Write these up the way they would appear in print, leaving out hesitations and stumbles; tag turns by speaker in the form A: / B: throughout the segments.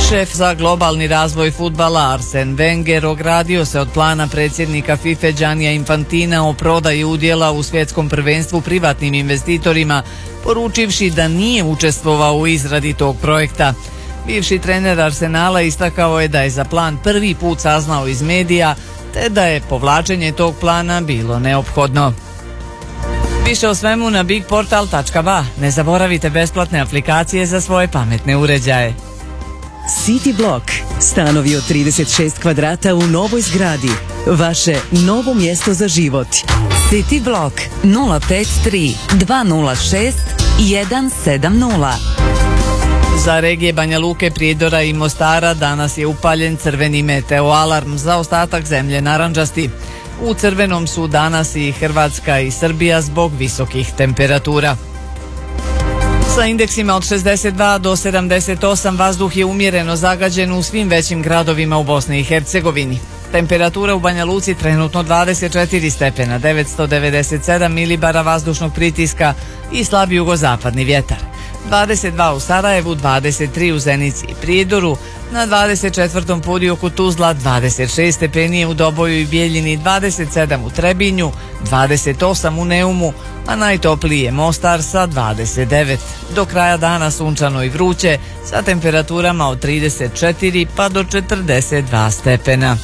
A: Šef za globalni razvoj fudbala Arsen Wenger ogradio se od plana predsjednika FIFA Giannija Infantina o prodaji udjela u svjetskom prvenstvu privatnim investitorima, poručivši da nije učestvovao u izradi tog projekta. Bivši trener Arsenala istakao je da je za plan prvi put saznao iz medija, te da je povlačenje tog plana bilo neophodno. Više o svemu na bigportal.ba. Ne zaboravite besplatne aplikacije za svoje pametne uređaje.
B: City Block. Stanovi od 36 kvadrata u novoj zgradi. Vaše novo mjesto za život.
C: City Block 053 206 170.
A: Za regije Banja Luke, Prijedora i Mostara danas je upaljen crveni meteo alarm, za ostatak zemlje narandžasti. U crvenom su danas i Hrvatska i Srbija zbog visokih temperatura. Sa indeksima od 62 do 78 vazduh je umjereno zagađen u svim većim gradovima u Bosni i Hercegovini. Temperatura u Banja Luci trenutno 24 stepena, 997 milibara vazdušnog pritiska i slab jugozapadni vjetar. 22 u Sarajevu, 23 u Zenici i Prijedoru, na 24. podioku Tuzla 26 stepeni u Doboju i Bijeljini, 27 u Trebinju, 28 u Neumu, a najtopliji je Mostar sa 29. Do kraja dana sunčano i vruće sa temperaturama od 34 pa do 42 stepena.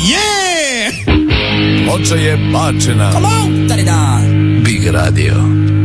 D: Ploča je bačena. Big Radio.